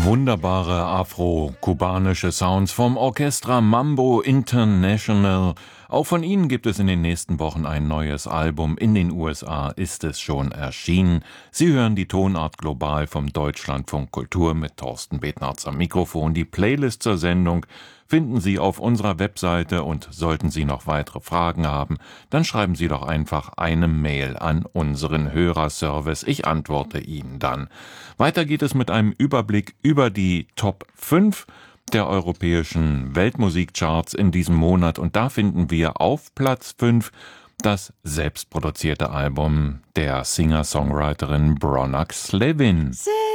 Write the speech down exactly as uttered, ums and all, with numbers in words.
Wunderbare afro-kubanische Sounds vom Orchestra Mambo International. Auch von ihnen gibt es in den nächsten Wochen ein neues Album. In den U S A ist es schon erschienen. Sie hören die Tonart Global vom Deutschlandfunk Kultur mit Thorsten Betnarz am Mikrofon. Die Playlist zur Sendung finden Sie auf unserer Webseite, und sollten Sie noch weitere Fragen haben, dann schreiben Sie doch einfach eine Mail an unseren Hörerservice. Ich antworte Ihnen dann. Weiter geht es mit einem Überblick über die Top fünf der europäischen Weltmusikcharts in diesem Monat, und da finden wir auf Platz fünf das selbstproduzierte Album der Singer-Songwriterin Bronagh Slevin.